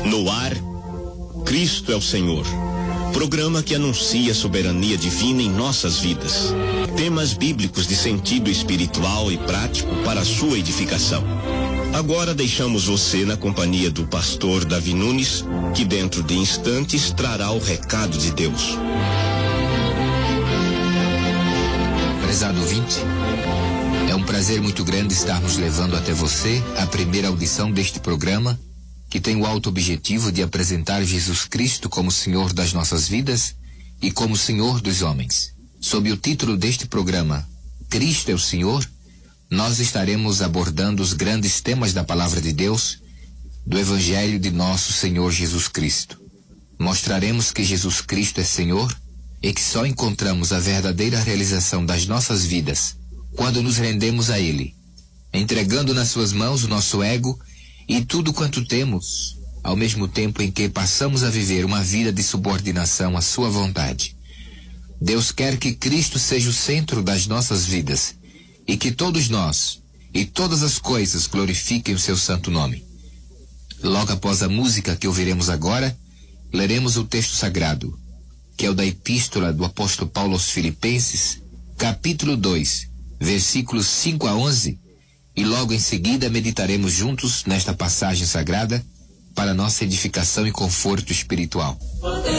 No ar, Cristo é o Senhor. Programa que anuncia a soberania divina em nossas vidas. Temas bíblicos de sentido espiritual e prático para a sua edificação. Agora deixamos você na companhia do pastor Davi Nunes, que dentro de instantes trará o recado de Deus. Prezado ouvinte, é um prazer muito grande estarmos levando até você a primeira audição deste programa, que tem o alto objetivo de apresentar Jesus Cristo como Senhor das nossas vidas e como Senhor dos homens. Sob o título deste programa, Cristo é o Senhor, nós estaremos abordando os grandes temas da Palavra de Deus, do Evangelho de nosso Senhor Jesus Cristo. Mostraremos que Jesus Cristo é Senhor e que só encontramos a verdadeira realização das nossas vidas quando nos rendemos a Ele, entregando nas suas mãos o nosso ego e tudo quanto temos, ao mesmo tempo em que passamos a viver uma vida de subordinação à sua vontade. Deus quer que Cristo seja o centro das nossas vidas e que todos nós e todas as coisas glorifiquem o seu santo nome. Logo após a música que ouviremos agora, leremos o texto sagrado, que é o da Epístola do apóstolo Paulo aos Filipenses, capítulo 2, versículos 5 a 11, e logo em seguida meditaremos juntos nesta passagem sagrada para nossa edificação e conforto espiritual.